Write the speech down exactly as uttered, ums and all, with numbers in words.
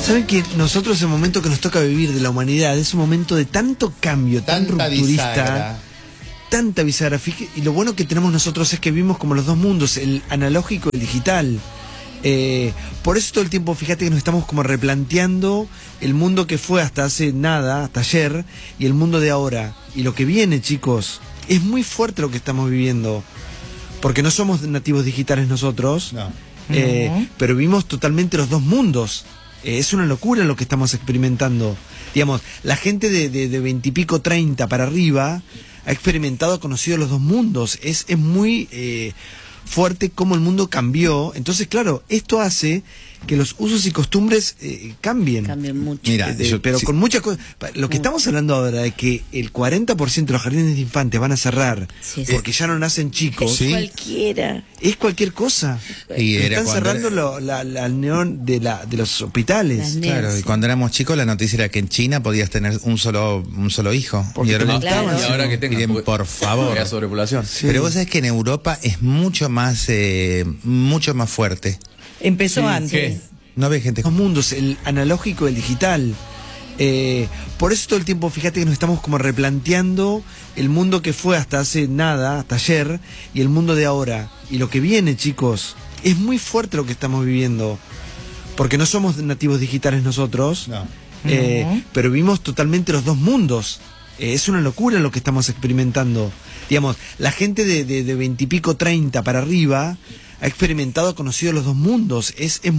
Saben que nosotros el momento que nos toca vivir de la humanidad es un momento de tanto cambio, tan Tanta rupturista, bisagra. tanta bisagra. Y lo bueno que tenemos nosotros es que vivimos como los dos mundos, el analógico y el digital. Eh, por eso todo el tiempo, fíjate que nos estamos como replanteando el mundo que fue hasta hace nada, hasta ayer, y el mundo de ahora. Y lo que viene, chicos, es muy fuerte lo que estamos viviendo. Porque no somos nativos digitales nosotros, No. eh, No. pero vivimos totalmente los dos mundos. Eh, es una locura lo que estamos experimentando. Digamos, la gente de, de, de veintipico, treinta para arriba ha experimentado, ha conocido los dos mundos. Es, es muy eh, fuerte cómo el mundo cambió. Entonces, claro, esto hace que los usos y costumbres eh, cambien. Cambian mucho. Mira, Eh, de- yo- pero sí. con muchas cosas. Lo que estamos hablando ahora de que el cuarenta por ciento de los jardines de infantes van a cerrar Sí, sí. porque ya no nacen chicos, Sí. Cualquiera. es cualquier cosa. Y Que era están cuando cerrando era- lo- la, la, el neón de, la, de los hospitales. Las Claro, y Sí. cuando éramos chicos la noticia era que en China podías tener un solo un solo hijo. Porque y ahora te le- mataban, Claro. Y ahora que tengan, Miren, porque- por favor. porque hay sobrepoblación. Sí. Pero vos sabés que en Europa es mucho más eh, mucho más fuerte. Empezó Sí, antes. ¿qué? No ves gente Los mundos, el analógico y el digital. Eh, por eso todo el tiempo, fíjate que nos estamos como replanteando el mundo que fue hasta hace nada, hasta ayer, y el mundo de ahora. Y lo que viene, chicos, es muy fuerte lo que estamos viviendo. Porque no somos nativos digitales nosotros, No. eh, No. pero vivimos totalmente los dos mundos. Eh, es una locura lo que estamos experimentando. Digamos, la gente de, de, de veintipico, treinta para arriba ha experimentado, ha conocido los dos mundos. Es, es